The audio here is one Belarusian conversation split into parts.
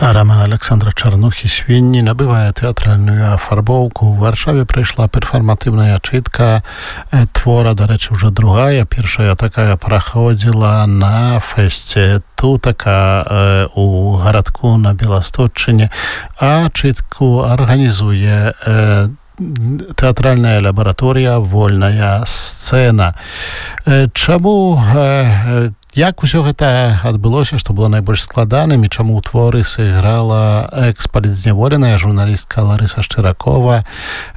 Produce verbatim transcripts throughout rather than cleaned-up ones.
Роман Александра Чарнухі «Свінні» набывае тэатральную афарбоўку. У Варшаве прайшла перфарматыўная чытка твора, дарэчы, ўжо другая. Першая такая праходзіла на фэсце Тутака у гарадку на Беласточчыне, а чытку арганізуе тэатральная лабараторыя «Вольная сцэна». Чаму Як усё гэта адбылося, што было найбольш складаным і чаму ў творы сыграла экс-палітзняволеная журналістка Ларыса Шчыракова,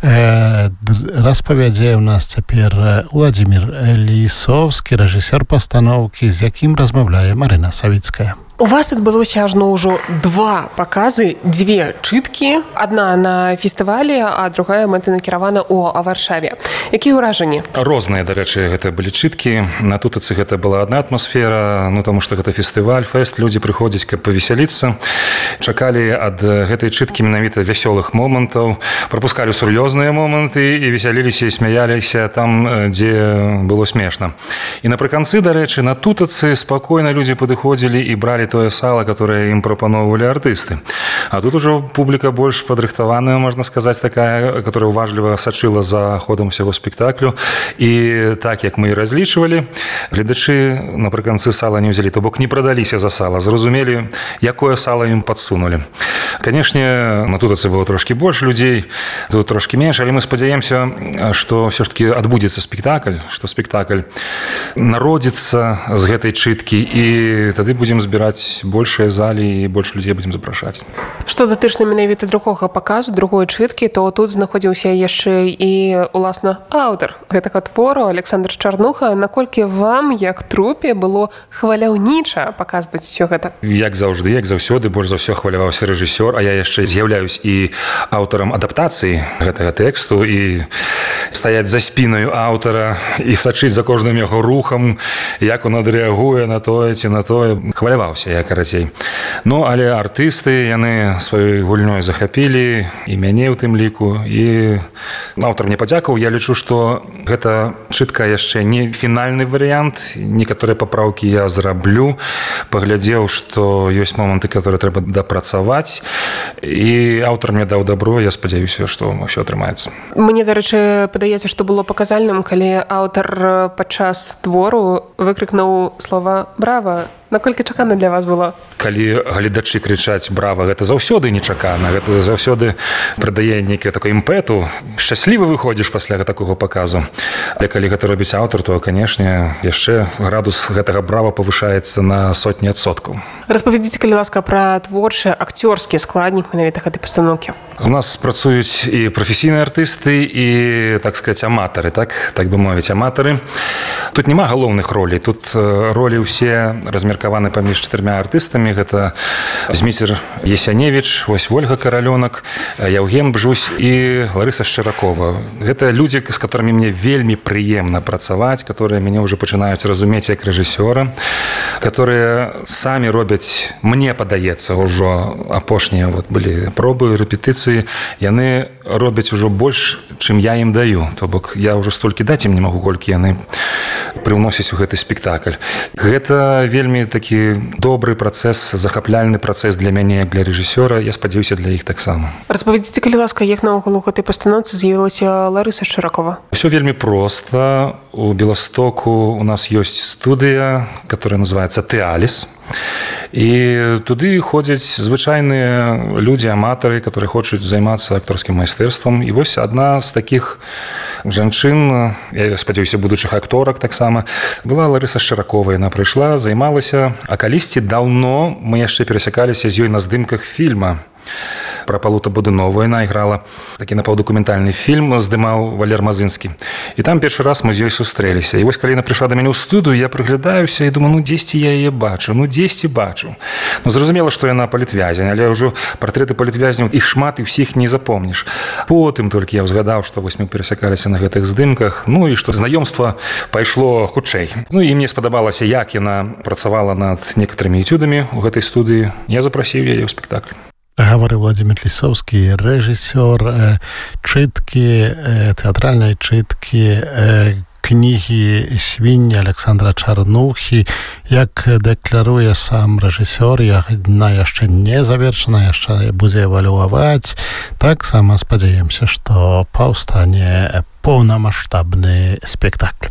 э, распавядзе ў нас цяпер Уладзімір Лісоўскі, рэжысёр пастаноўкі, з якім размаўляе Марына Савіцкая. У вас адбылося ажно ўжо два паказы, дзве чыткі, адна на фестывалі, а другая мэтанакіравана ў Варшаве. Якія ўражанні? Розныя, дарэчы, гэта былі чыткі. На Тутацы гэта была адна атмасфера, ну таму што гэта фестываль, фэст, людзі прыходзяць, каб павесяліцца. Чакалі ад гэтай чыткі менавіта вясёлых момантаў, прапускалі сур'ёзныя моманты і весяліліся і смяяліся там, дзе было смешна. І напрыканцы, дарэчы, на Тутацы спакойна людзі падыходзілі і бралі тое сала, которое ім прапаноўвалі артысты. А тут ужо публіка больш падрыхтаваная, можна сказаць, такая, которая уважліва сачыла за ходам усяго спектаклю. І так, як мы і разлічвалі, гледачы напрыканцы сала не ўзялі, то бок не прадаліся за сала, зразумелі, якое сала ім падсунулі. Канешне, на Тутацы было трошкі больш людзей, тут трошкі менш, але мы спадзяемся, што ўсё ж такі адбудзецца спектакль, што спектакль народзіцца з гэтай чыткі, і тады будзем збіраць большыя залі і больш людзей будзем запрашаць. Што датычна менавіта другога паказу, другой чыткі, то тут знаходзіўся яшчэ і, уласна, аўтар гэтага твору Александр Чарнуха. Наколькі вам, як трупе, было хваляўніча паказваць усё гэта? Як заўжды, як заўсёды, больш за ўсё хваляваўся рэжысёр, а я яшчэ з'яўляюсь і аўтарам адаптацыі гэтага тэксту, і стаяць за спінаю аўтара і сачыць за кожным яго рухам, як он адрэагуе на тое ці на тое. Хваляваўся я, карацей. Ну, але артысты, яны сваёй гульнёй захапілі, і мяне ў тым ліку, і аўтар мне падзякаў. Я лічу, што гэта чытка яшчэ не фінальны варыянт. Некаторыя папраўкі я зраблю, паглядзеў, што ёсць моманты, которые трэба дапрацаваць, і аўтар мне даў дабро, я спадзяюся, што ўсё атрымаецца. Мне, дарэчы, падаецца, што было паказальным, калі аўтар падчас твору выкрыкнуў слова «Брава». Наколькі чакана для вас было? Калі гледачы крычаць «Брава», гэта заўсёды нечакана, гэта заўсёды прыдае нейкае такое імпэту. Шчаслівы выходзіш пасля такога паказу. Але калі гэта робіць аўтар, то, канешне, яшчэ градус гэтага «Брава» павышаецца на сотні адсоткаў. Распавядзіце, калі ласка, пра творчы акцёрскі складнік менавіта гэтай пастаноўкі. У нас працуюць і прафесійныя артысты, і, так сказаць, аматары, так, так бы мовіць, аматары. Тут няма галоўных ролей, тут ролі ўсе размеркаваны паміж чатырма артыстамі. Гэта Зміцер Есяневіч, вось Вольга Каралёнак, Яўген Бжусь і Ларыса Шчыракова. Гэта людзі, з которымі мне вельмі прыемна працаваць, которые мяне ўжо пачынаюць разумець як рэжысёра, которые самі робяць, мне падаецца, ўжо апошнія вот былі пробы, рэпетыцыі, яны робяць ужо больш, чым я ім даю. То бок я ўжо столькі даць ім не магу, колькі яны прыўносяць у гэты спектакль. Гэта вельмі такі добры працэс, захапляльны працэс для мяне, як для рэжысёра. Я спадзяюся, для іх таксама. Распавядзіце, калі ласка, як наогул у гэтай пастаноўцы з'явілася Ларыса Шчыракова? Усё вельмі проста. У Беластоку у нас ёсць студыя, которая называется «Тэаліс». І туды ходзяць звычайныя людзі, аматары, которые хочуць займацца акторскім майстэрствам. І вось адна з такіх жанчын, я спадзяюся, будучых акторак таксама, была Ларыса Шчыракова. Яна прыйшла, займалася, а калісьці даўно мы яшчэ перасякаліся з ёй на здымках фільма пра Палута Будунову. Яна іграла такі напаўдакументальны фільм, здымаў Валер Мазынскі. І там першы раз мы з ёй сустрэліся. І вось калі яна прыйшла да мяне ў студыю, я прыглядаюся і думаю, ну дзесьці я яе бачу, ну дзесьці бачу. Ну зразумела, што яна палітвязень, але ўжо партрэты палітвязняў, іх шмат і ўсіх не запомніш. Потым толькі я ўзгадаў, што вось мы перасякаліся на гэтых здымках, ну і што знаёмства пайшло хутчэй. Ну і мне спадабалася, як яна працавала над некаторымі этюдамі ў гэтай студыі. Я запрасіў яе ў спектакль. Гаварыў Уладзімір Лісоўскі, рэжысёр чыткі, тэатральнай чыткі кнігі «Свінні» Александра Чарнухі. Як дэкларуе сам рэжысёр, яна яшчэ не завершана, яшчэ будзе эвалюаваць. Таксама спадзяемся, што паўстане поўнамаштабны спектакль.